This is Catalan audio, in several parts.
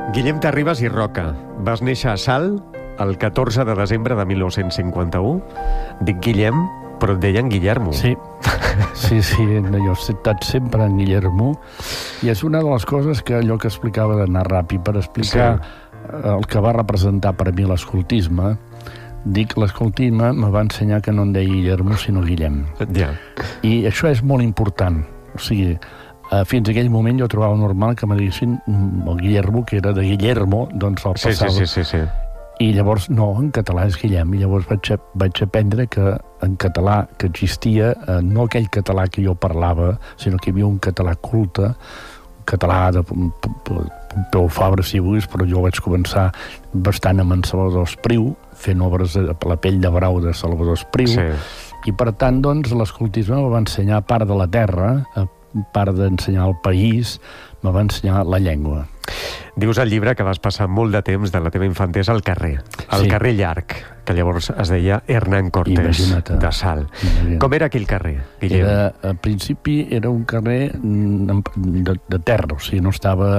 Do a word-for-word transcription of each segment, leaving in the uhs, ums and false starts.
Guillem Terribas i Roca. Vas néixer a Salt el catorze de desembre de mil nou-cents cinquanta-u. Dic Guillem, però et deien Guillermo. Sí, sí, sí, jo he estat sempre en Guillermo, i és una de les coses que allò que explicava d'anar ràpid per explicar sí. el que va representar per a mi l'escoltisme. Dic, l'escoltisme me va ensenyar que no em deia Guillermo, sinó Guillem. Ja. I això és molt important. O sigui, Uh, fins a aquell moment jo trobava normal que me diguessin el Guillermo, que era de Guillermo, doncs el sí, passava. Sí, sí, sí, sí. I llavors, no, en català és Guillem. I llavors vaig, vaig aprendre que en català que existia, uh, no aquell català que jo parlava, sinó que hi havia un català culte, un català de Pompeu Fabra, si vulguis, però jo vaig començar bastant amb en Salvador Espriu, fent obres de la pell de brau de Salvador Espriu, sí. I per tant, doncs, l'escoltisme me va ensenyar part de la terra, a part d'ensenyar el país, me va ensenyar la llengua. Dius al llibre que vas passar molt de temps de la teva infantesa al carrer, al sí. carrer llarg, que llavors es deia Hernán Cortés, de Salt. Imagina't. Com era aquell carrer, Guillem? Era, al principi era un carrer de, de terra, o sigui, no estava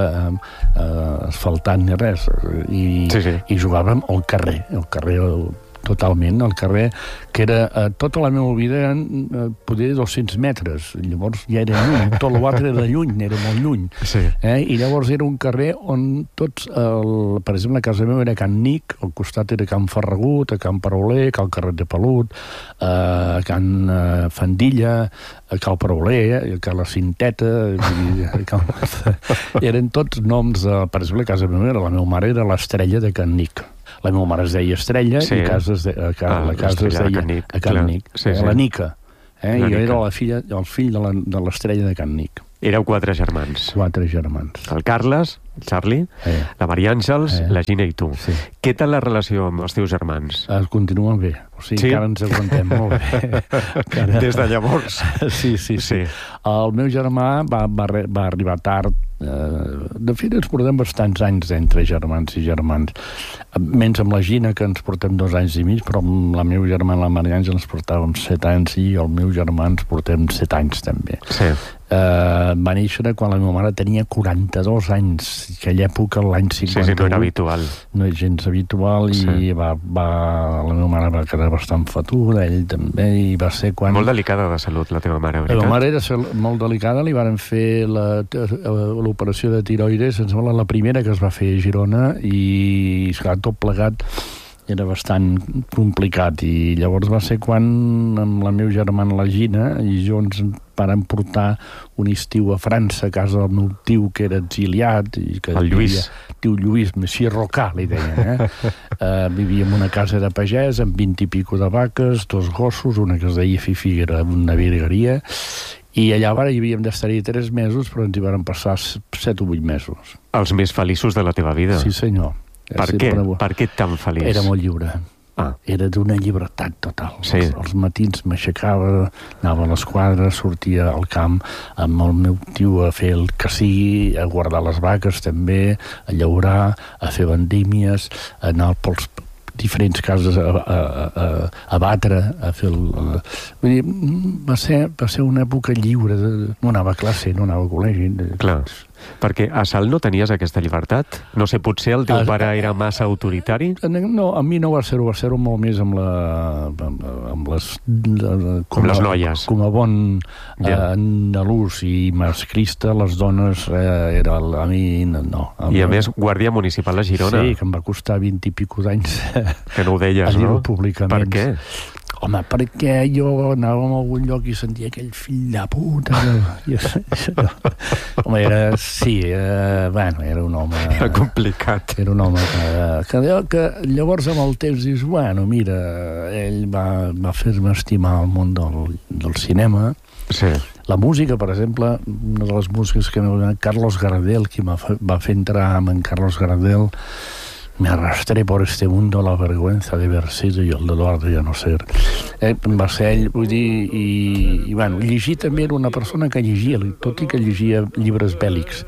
eh, asfaltant ni res, i, sí, sí. i jugàvem al carrer, al carrer... totalment, al carrer, que era eh, tota la meva vida eren, eh, poder dos-cents metres, llavors ja era lluny, tot l'altre era lluny, era molt lluny, sí. eh? I llavors era un carrer on tots, el, per exemple, a casa meva era Can Nic, al costat era Can Ferragut, a Can Parauler, Cal Carret de Pelut, a Can eh, Fandilla, a Cal Parauler, a Cal La Cinteta, i, a Cal... eren tots noms, eh, per exemple, a casa meva, la meva mare era l'Estrella de Can Nic. La meva mare es deia Estrella sí. i casa es de, a, a, ah, la casa es deia de a Can Nic, sí, sí. la Nica. Eh? La I jo Nica. Era la filla, el fill de l'Estrella de Can Nic. Éreu quatre germans. Quatre germans. El Carles, el Charlie, eh. la Maria Àngels, eh. la Gina i tu. Sí. Què tal la relació amb els teus germans? Es continuen bé. O sigui, sí? encara ens aguantem molt bé. Encara... Des de llavors? Sí, sí, sí, sí. El meu germà va, va, va arribar tard. De fet, ens portem bastants anys entre germans i germans. Menys amb la Gina, que ens portem dos anys i mig, però amb la meva germana, la Maria Àngels, ens portàvem set anys i el meu germà ens portem set anys, també. Sí. Uh, va néixer quan la meva mare tenia quaranta-dos anys, que en aquella època, l'any cinquanta-u... Sí, sí, no era habitual. No és gens habitual, i sí. va, va, la meva mare va quedar bastant fatuda, ell també, i va ser quan... Molt delicada de salut, la teva mare, veritat? La meva mare era molt delicada, li varen fer l'operació de tiroides, em sembla la primera que es va fer a Girona, i esclar, tot plegat era bastant complicat, i llavors va ser quan amb la meva germana, la Gina, i jo ens vàrem portar un estiu a França a casa del meu tio, que era exiliat, i que el Lluís. Vivia, tio Lluís, Monsieur Rocà, li deien, eh? uh, vivia en una casa de pagès, amb vint i pico de vaques, dos gossos, una que es deia Fifi, que era una virgueria, i allà hi havíem d'estar-hi tres mesos, però ens hi varen passar set o vuit mesos. Els més feliços de la teva vida. Sí, senyor. Per què? Per què tan feliç? Era molt lliure. Ah. Era d'una llibertat total. Sí. Els, els matins m'aixecava, anava a l'esquadra, sortia al camp amb el meu tio a fer el que sigui, a guardar les vaques també, a llaurar, a fer vendímies, a anar pels diferents cases a, a, a, a batre, a fer el... A... Vull dir, va ser, va ser una època lliure. De... No anava a classe, no anava a col·legi. Clar. Perquè a Salt no tenies aquesta llibertat? No sé, potser el teu a, pare era massa autoritari? No, a mi no va ser-ho, va ser-ho molt més amb, la, amb, amb les... Com les noies. Com a bon ja. uh, andalús i masclista, les dones eh, era a mi... No. A I a més, guàrdia municipal a Girona. Sí, que em va costar vint i pico d'anys. Que no ho deies, no? Públicament. Per què? Home, perquè jo anava a algun lloc i sentia aquell fill de puta. I, home, era... Sí, era, bueno, era un home... Era complicat. Era un home que, que, que llavors amb el temps dius, bueno, mira, ell va, va fer-me estimar el món del, del cinema. Sí. La música, per exemple, una de les músiques que m'ha donat Carlos Gardel, qui va fer entrar amb en Carlos Gardel, me arrastré por este mundo la vergüenza de haber sido y el dolor de ya no ser. Eh, va ser ell, vull dir, i, i bueno, llegir també era una persona que llegia, tot i que llegia llibres bèl·lics.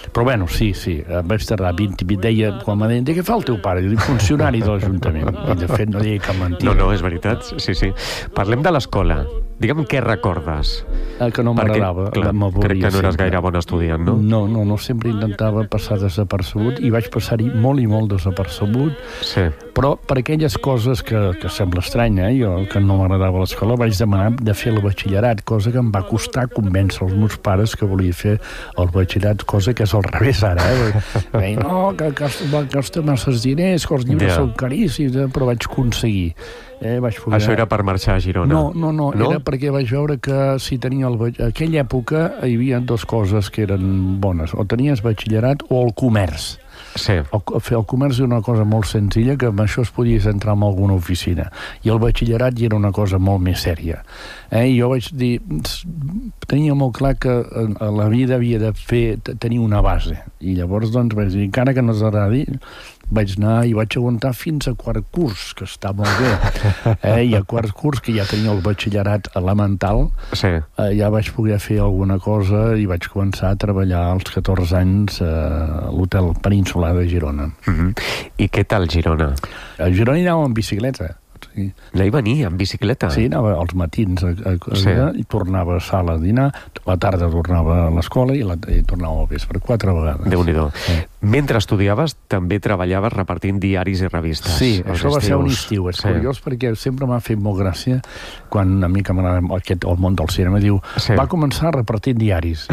Però bueno, sí, sí, vaig tardar vint, deia, quan me deien, què fa el teu pare? Jo dic, funcionari de l'Ajuntament. I de fet no deia cap mentida. No, no, és veritat, sí, sí. Parlem de l'escola. Digue'm què recordes. Eh, que no m'agradava. Crec que no eres gaire bon estudiant, no? No, no, no, sempre intentava passar desapercebut i vaig passar-hi molt i molt desapercebut. Sí. Però per aquelles coses que, que sembla estranya, eh? Jo, que no m'agradava l'escola, vaig demanar de fer el batxillerat, cosa que em va costar convèncer els meus pares que volia fer el batxillerat, cosa que és al revés ara, eh? Deia, no, que costa masses diners, que els llibres yeah. són caríssims, eh? Però vaig aconseguir. Eh, vaig poder... Això era per marxar a Girona? No, no, no, no, era perquè vaig veure que si tenia el... En aquella època hi havia dues coses que eren bones, o tenies batxillerat o el comerç. Sí. El, fer el comerç era una cosa molt senzilla, que amb això es podies entrar en alguna oficina, i el batxillerat ja era una cosa molt més sèria. Eh? I jo vaig dir, tenia molt clar que a la vida havia de fer, tenir una base, i llavors doncs vaig dir, encara que no s'agradi, vaig anar i vaig aguantar fins a quart curs, que està molt bé. Eh? I a quart curs, que ja tenia el batxillerat elemental, sí. eh, ja vaig poder fer alguna cosa i vaig començar a treballar als catorze anys eh, a l'Hotel Peninsular de Girona. Mm-hmm. I què tal Girona? A Girona hi anàvem amb bicicleta. Sí. Anar i venir, amb bicicleta? Sí, anava als matins a, a, a, sí. i tornava a sala a dinar, la tarda tornava a l'escola i, la, i tornava al vespre, quatre vegades. Déu-n'hi-do. Sí. Mentre estudiaves, també treballaves repartint diaris i revistes. Sí, això va ser un estiu. És sí. curiós perquè sempre m'ha fet molt gràcia quan a mi que m'agrada aquest, el món del cinema diu, sí. va començar repartint diaris.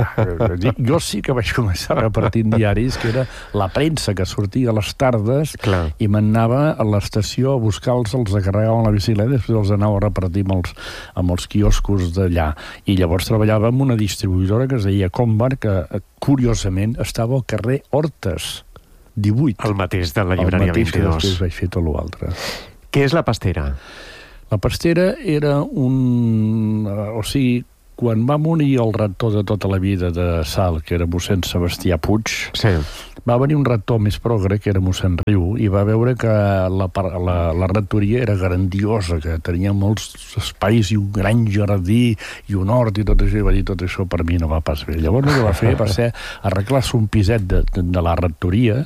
I, jo sí que vaig començar repartint diaris, que era la premsa que sortia a les tardes. Clar. I m'anava a l'estació a buscar-los, els acarregaven a la bicicleta, després els anava a repartir amb els, amb els quioscos d'allà. I llavors treballava amb una distribuïdora que es deia Combar, que curiosament estava al carrer Hortes, divuit. El mateix de la llibreria vint-i-dos. El mateix que després vaig fer tot l'altre. Què és la pastera? La pastera era un... O sigui, quan va morir el rector de tota la vida de Sal, que era mossèn Sebastià Puig, sí. va venir un rector més progre, que era mossèn Riu, i va veure que la, la, la rectoria era grandiosa, que tenia molts espais i un gran jardí i un hort i tot això, i va dir, tot això per mi no va pas bé. Llavors el que va fer va ser arreglar-se un piset de, de, de la rectoria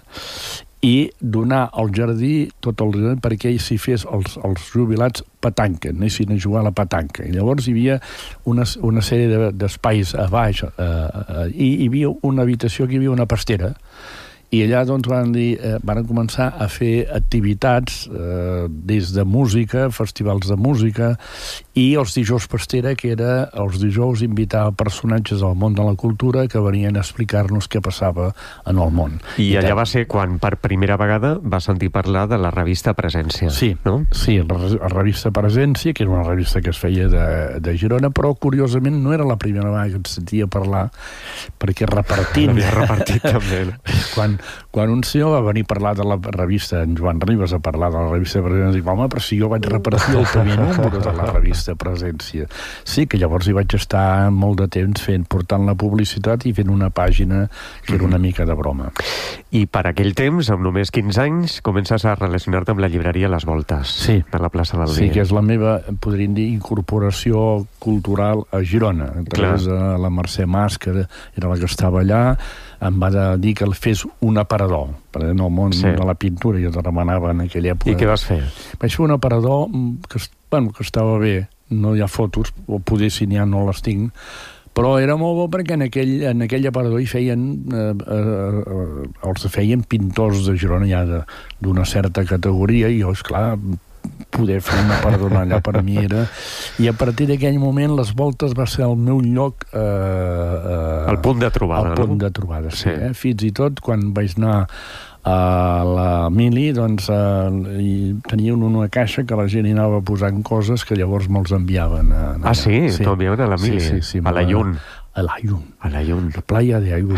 i donar al jardí tot el jardí perquè s'hi fes els, els jubilats petanca, anessin a jugar a la petanca. I llavors hi havia una, una sèrie d'espais a baix eh, eh, i hi havia una habitació que hi havia una pastera. I allà doncs van dir, eh, van començar a fer activitats eh, des de música, festivals de música, i els dijous pastera, que era els dijous invitar personatges del món de la cultura que venien a explicar-nos què passava en el món. I, I allà tant... va ser quan per primera vegada va sentir parlar de la revista Presència. Sí, no? Sí, la, la revista Presència, que era una revista que es feia de, de Girona, però curiosament no era la primera vegada que et sentia parlar, perquè repartint... L'havia repartit també. Quan Quan un senyor va venir a parlar de la revista, en Joan Ribas a parlar de la revista Presència, dic, home, però si jo vaig repartir el primer número de la revista Presència. Sí, que llavors hi vaig estar molt de temps fent, portant la publicitat i fent una pàgina que era una mica de broma. I per aquell temps, amb només quinze anys, comences a relacionar-te amb la llibreria Les Voltes, sí. per la plaça del Sí, Dia. Que és la meva, podríem dir, incorporació cultural a Girona. A través de la Mercè Mas, que era la que estava allà, em va dir que el fes un aparador, perquè en el món sí. de la pintura jo te remenava en aquella època. I què vas fer? Vaig fer un aparador que, bueno, que estava bé, no hi ha fotos, o poder si n'hi ha no les tinc, però era molt bo perquè en aquell, en aquell aparador hi feien, eh, eh, els feien pintors de Girona ja d'una certa categoria, i jo, esclar, poder fer una perdona allà per mi era... I a partir d'aquell moment Les Voltes va ser el meu lloc... Eh, eh, el punt de trobada, el punt no? de trobada, sí. sí. Eh? Fins i tot quan vaig anar a la Mili, doncs eh, hi tenien una caixa que la gent hi anava posant coses que llavors me'ls enviaven. A, a ah, sí? sí. T'ho enviaven a la Mili? Sí, sí, sí, a la Llun? A la Llun. A la Llun. La playa de Ayun.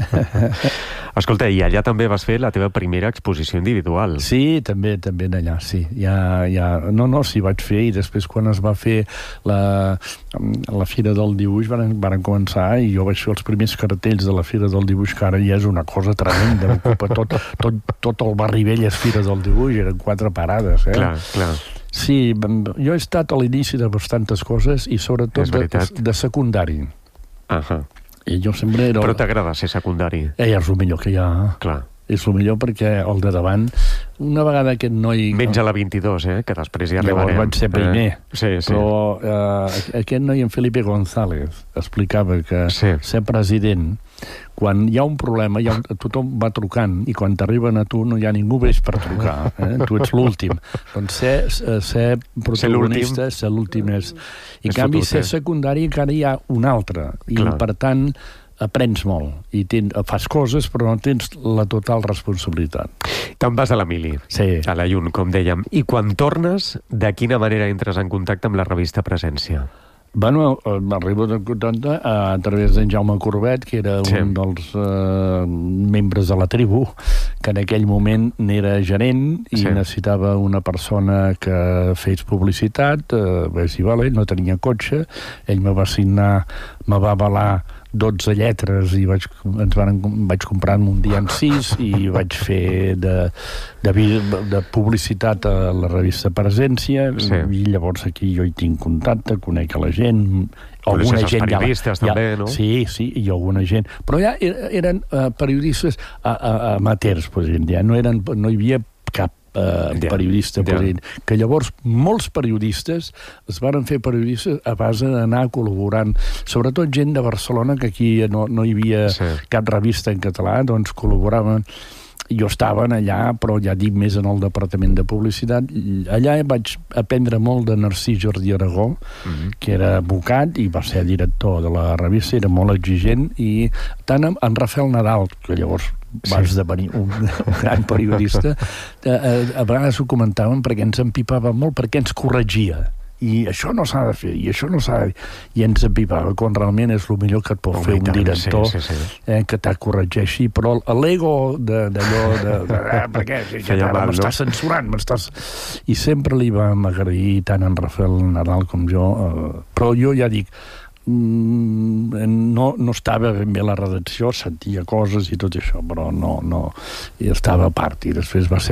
Escolta, i allà també vas fer la teva primera exposició individual. Sí, també també allà, sí. Ja, ja... No, no, sí, vaig fer, i després quan es va fer la, la Fira del Dibuix van, van començar, i jo vaig fer els primers cartells de la Fira del Dibuix, que ara ja és una cosa tremenda, ocupa tot, tot, tot el barri vell és Fira del Dibuix, eren quatre parades, eh? Clar, clar. Sí, jo he estat a l'inici de bastantes coses, i sobretot de, de secundari. Uh-huh. I jo sempre era... Però t'agrada ser secundari? Eh, és el millor que hi ha. Clar. És el millor perquè el de davant, una vegada aquest noi... Menys a la vint-i-dos, eh? Que després hi arribarem. Llavors vaig ser primer. Eh? Sí, sí. Però eh, aquest noi, en Felipe González, explicava que sí. ser president, quan hi ha un problema, hi ha un, tothom va trucant, i quan t'arriben a tu no hi ha ningú més per trucar. Eh? Tu ets l'últim. Doncs ser, ser protagonista, ser l'últim és... I en canvi, ser secundari encara hi ha un altre. I, Clar. per tant, aprens molt i ten, fas coses però no tens la total responsabilitat. Te'n vas a la mili, sí. a la Llun, com dèiem. I quan tornes, de quina manera entres en contacte amb la revista Presència? Bueno, m'arribo en contacte a través d'en Jaume Corbet, que era sí. un dels uh, membres de la tribu, que en aquell moment n'era gerent i sí. necessitava una persona que fes publicitat, uh, vaig dir, vale, no tenia cotxe, ell me va assignar, me va avalar dotze lletres i vaig, ens van, vaig comprar un dia en sis i vaig fer de, de, de publicitat a la revista Presència sí. i llavors aquí jo hi tinc contacte, conec a la gent, alguna gent periodistes ja, també, ja, no? Sí, sí, i alguna gent, però ja eren uh, periodistes uh, uh, amateurs, podríem dir, no, eren, no hi havia cap Uh, yeah. periodista, yeah. que llavors molts periodistes es van fer periodistes a base d'anar col·laborant, sobretot gent de Barcelona, que aquí no, no hi havia sí. cap revista en català, doncs col·laboraven. Jo estava allà, però ja dic més en el departament de publicitat. Allà vaig aprendre molt de Narcís Jordí Aragó, mm-hmm. que era advocat i va ser director de la revista, era molt exigent, i tant en Rafael Nadal, que llavors va sí. esdevenir un, un gran periodista, a, a, a vegades ho comentaven perquè ens empipava molt, perquè ens corregia. I això no s'ha de fer, i això no s'ha de fer. I ens empipava, quan realment és el millor que et pot oh, fer un director, sí, sí, sí. Eh, que t'ha corregeixi, però l'ego d'allò, de, de, de, per què? M'estàs censurant, m'estàs... I sempre li vam agrair tant en Rafael Nadal com jo, eh, però jo ja dic, no, no estava ben bé a la redacció, sentia coses i tot això, però no, no, i estava a part, i després va ser